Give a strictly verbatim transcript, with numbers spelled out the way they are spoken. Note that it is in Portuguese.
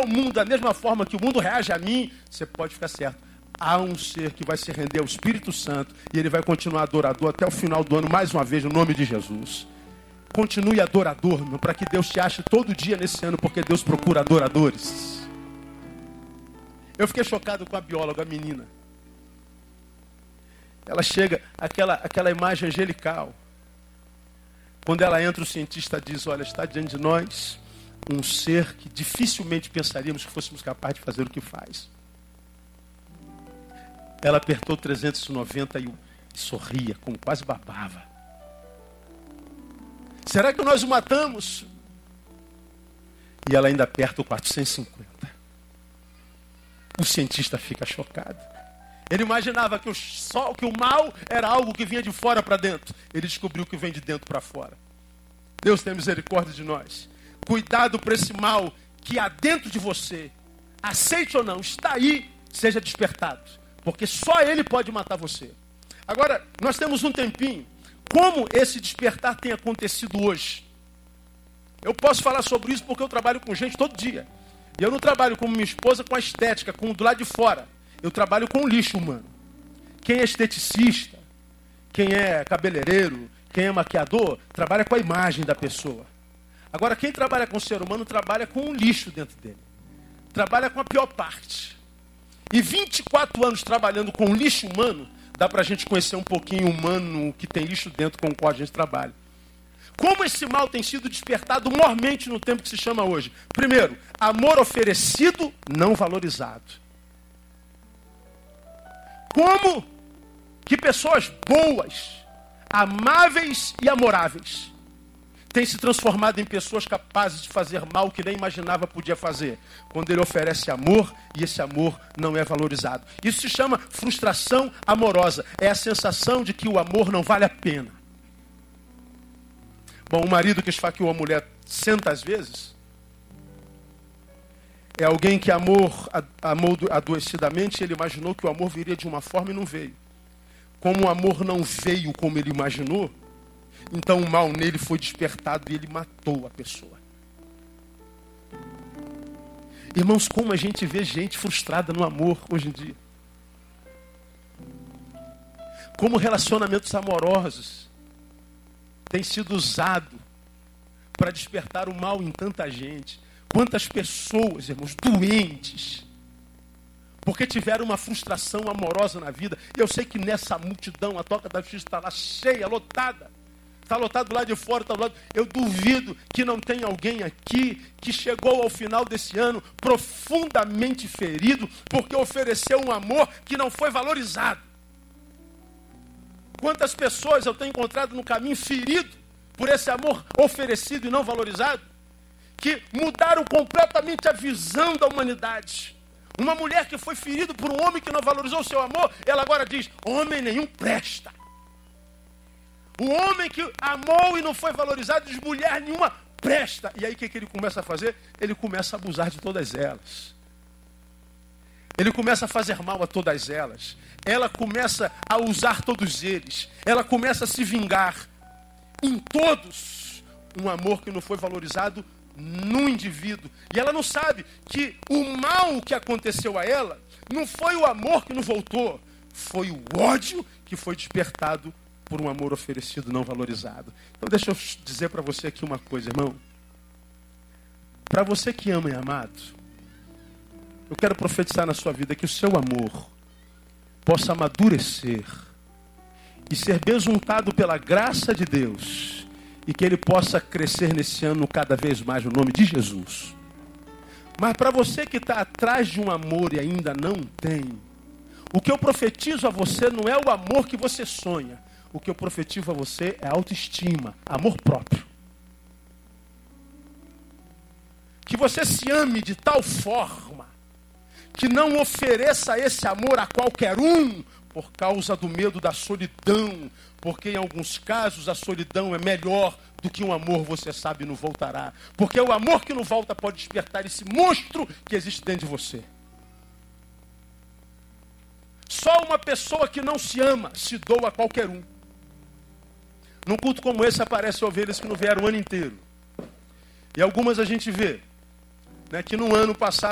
ao mundo da mesma forma que o mundo reage a mim, você pode ficar certo. Há um ser que vai se render ao Espírito Santo e ele vai continuar adorador até o final do ano, mais uma vez, no nome de Jesus. Continue adorador, meu, para que Deus te ache todo dia nesse ano, porque Deus procura adoradores. Eu fiquei chocado com a bióloga, a menina. Ela chega, aquela, aquela imagem angelical. Quando ela entra, o cientista diz, olha, está diante de nós um ser que dificilmente pensaríamos que fôssemos capazes de fazer o que faz. Ela apertou trezentos e noventa e sorria, como quase babava. Será que nós o matamos? E ela ainda aperta o quatrocentos e cinquenta. O cientista fica chocado. Ele imaginava que o, só, que o mal era algo que vinha de fora para dentro. Ele descobriu que vem de dentro para fora. Deus tem misericórdia de nós. Cuidado para esse mal que há dentro de você. Aceite ou não, está aí, seja despertado. Porque só ele pode matar você. Agora, nós temos um tempinho. Como esse despertar tem acontecido hoje? Eu posso falar sobre isso porque eu trabalho com gente todo dia. E eu não trabalho como minha esposa com a estética, com do lado de fora. Eu trabalho com o lixo humano. Quem é esteticista, quem é cabeleireiro, quem é maquiador, trabalha com a imagem da pessoa. Agora, quem trabalha com o ser humano, trabalha com o lixo dentro dele. Trabalha com a pior parte. E vinte e quatro anos trabalhando com o lixo humano, dá para a gente conhecer um pouquinho o humano que tem lixo dentro com o qual a gente trabalha. Como esse mal tem sido despertado mormente no tempo que se chama hoje? Primeiro, amor oferecido, não valorizado. Como que pessoas boas, amáveis e amoráveis têm se transformado em pessoas capazes de fazer mal que nem imaginava podia fazer? Quando ele oferece amor e esse amor não é valorizado. Isso se chama frustração amorosa. É a sensação de que o amor não vale a pena. Bom, o marido que esfaqueou a mulher centas vezes é alguém que amor, amou adoecidamente e ele imaginou que o amor viria de uma forma e não veio. Como o amor não veio como ele imaginou, então o mal nele foi despertado e ele matou a pessoa. Irmãos, como a gente vê gente frustrada no amor hoje em dia. Como relacionamentos amorosos têm sido usados para despertar o mal em tanta gente. Quantas pessoas, irmãos, doentes, porque tiveram uma frustração amorosa na vida. E eu sei que nessa multidão, a Toca da Justiça está lá cheia, lotada. Está lotado lá de fora, está lotado. Eu duvido que não tenha alguém aqui que chegou ao final desse ano profundamente ferido, porque ofereceu um amor que não foi valorizado. Quantas pessoas eu tenho encontrado no caminho ferido por esse amor oferecido e não valorizado, que mudaram completamente a visão da humanidade. Uma mulher que foi ferida por um homem que não valorizou o seu amor, ela agora diz, homem nenhum presta. O homem que amou e não foi valorizado, diz, mulher nenhuma presta. E aí o que, que ele começa a fazer? Ele começa a abusar de todas elas. Ele começa a fazer mal a todas elas. Ela começa a usar todos eles. Ela começa a se vingar em todos. Um amor que não foi valorizado no indivíduo. E ela não sabe que o mal que aconteceu a ela não foi o amor que não voltou, foi o ódio que foi despertado por um amor oferecido não valorizado. Então deixa eu dizer para você aqui uma coisa, irmão. Para você que ama e é amado, eu quero profetizar na sua vida que o seu amor possa amadurecer e ser besuntado pela graça de Deus, e que ele possa crescer nesse ano cada vez mais no nome de Jesus. Mas para você que está atrás de um amor e ainda não tem, o que eu profetizo a você não é o amor que você sonha. O que eu profetizo a você é autoestima, amor próprio. Que você se ame de tal forma que não ofereça esse amor a qualquer um por causa do medo da solidão, porque em alguns casos a solidão é melhor do que um amor, você sabe, não voltará. Porque o amor que não volta pode despertar esse monstro que existe dentro de você. Só uma pessoa que não se ama se doa a qualquer um. Num culto como esse aparecem ovelhas que não vieram o ano inteiro. E algumas a gente vê, né, que no ano passado